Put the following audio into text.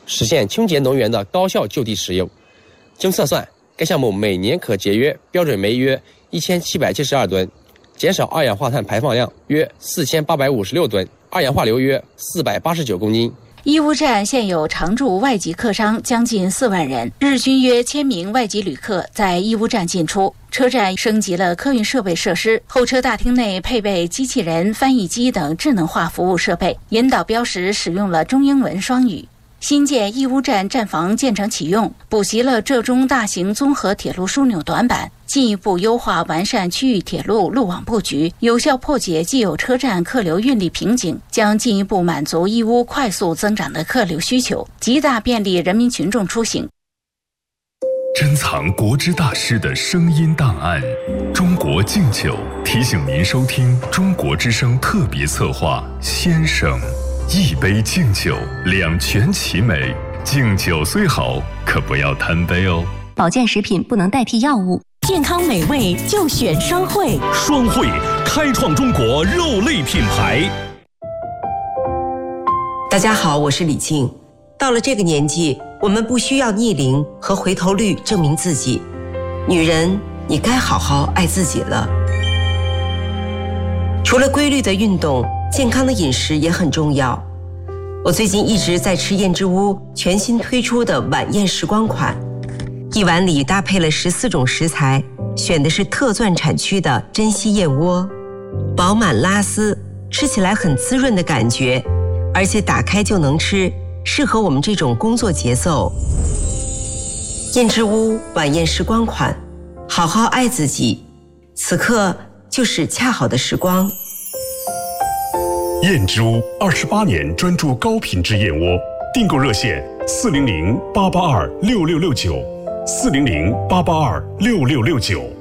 实现清洁能源的高效就地使用。经测算，该项目每年可节约标准煤约1772吨，减少二氧化碳排放量约4856吨，二氧化硫约489公斤。 义乌站现有常住外籍客商将近4万人，日均约1000名外籍旅客在义乌站进出。车站升级了客运设备设施，候车大厅内配备机器人、翻译机等智能化服务设备，引导标识使用了中英文双语。新建义乌站站房建成启用，补齐了浙中大型综合铁路枢纽短板，进一步优化完善区域铁路路网布局，有效破解既有车站客流运力瓶颈，将进一步满足义乌快速增长的客流需求，极大便利人民群众出行。 珍藏国之大师的声音档案，中国敬酒提醒您收听中国之声特别策划《先生》。一杯敬酒，两全其美。敬酒虽好，可不要贪杯哦。 保健食品不能代替药物， 健康美味就选双汇。 双汇开创中国肉类品牌。 大家好，我是李静。到了这个年纪，我们不需要逆龄和回头率证明自己。女人，你该好好爱自己了。除了规律的运动，健康的饮食也很重要。我最近一直在吃燕之屋全新推出的晚宴时光款，一碗里搭配了14种食材，选的是特钻产区的珍稀燕窝，饱满拉丝，吃起来很滋润的感觉，而且打开就能吃，适合我们这种工作节奏。燕之屋晚宴时光款，好好爱自己，此刻就是恰好的时光。 燕之屋28年专注高品质燕窝，订购热线400-882-6669，400-882-6669。